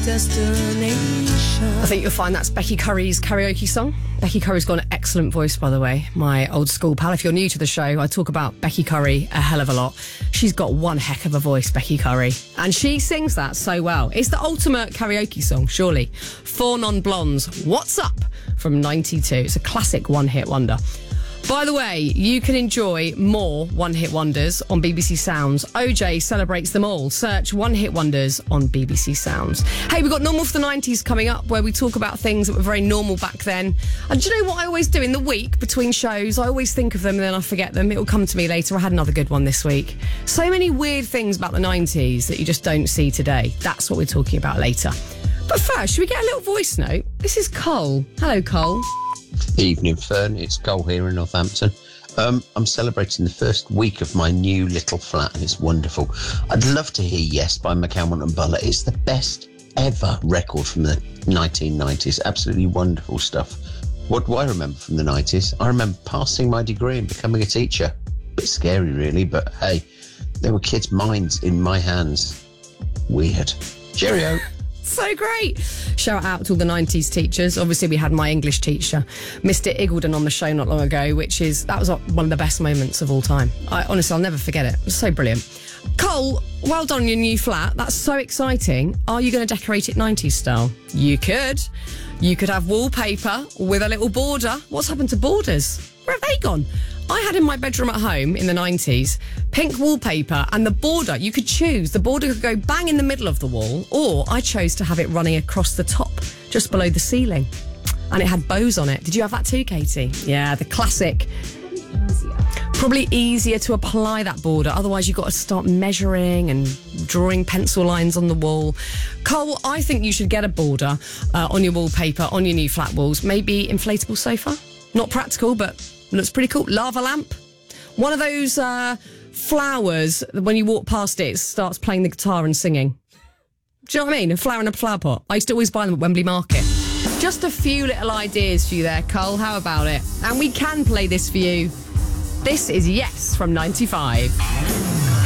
Destination. I think you'll find that's Becky Curry's karaoke song. Becky Curry's got an excellent voice, by the way. My old school pal. If you're new to the show, I talk about Becky Curry a hell of a lot. She's got one heck of a voice, Becky Curry. And she sings that so well. It's the ultimate karaoke song, surely. Four Non-Blondes, What's Up? From 92. It's a classic one-hit wonder. By the way, you can enjoy more one-hit wonders on BBC Sounds. OJ celebrates them all. Search one-hit wonders on BBC Sounds. Hey, we've got Normal for the 90s coming up, where we talk about things that were very normal back then. And do you know what I always do in the week between shows? I always think of them and then I forget them. It'll come to me later. I had another good one this week. So many weird things about the 90s that you just don't see today. That's what we're talking about later. But first, should we get a little voice note? This is Cole. Hello, Cole. Evening, Fern. It's Cole here in Northampton. I'm celebrating the first week of my new little flat, and it's wonderful. I'd love to hear Yes by McCalmont and Buller. It's the best ever record from the 1990s. Absolutely wonderful stuff. What do I remember from the 90s? I remember passing my degree and becoming a teacher. A bit scary, really, but hey, there were kids' minds in my hands. Weird. Cheerio. So great. Shout out to all the 90s teachers. Obviously, we had my English teacher, Mr. Iggledon, on the show not long ago, that was one of the best moments of all time. Honestly, I'll never forget it. It was so brilliant. Cole, well done on your new flat. That's so exciting. Are you going to decorate it 90s style? You could. You could have wallpaper with a little border. What's happened to borders? Where have they gone? I had in my bedroom at home in the 90s pink wallpaper, and the border, you could choose. The border could go bang in the middle of the wall, or I chose to have it running across the top, just below the ceiling. And it had bows on it. Did you have that too, Katie? Yeah, the classic. Probably easier to apply that border. Otherwise, you've got to start measuring and drawing pencil lines on the wall. Cole, I think you should get a border on your wallpaper, on your new flat walls. Maybe inflatable sofa. Not practical, but looks pretty cool. Lava lamp. One of those flowers, when you walk past it starts playing the guitar and singing. Do you know what I mean? A flower in a flower pot. I used to always buy them at Wembley Market. Just a few little ideas for you there, Cole. How about it? And we can play this for you. This is Yes from 95.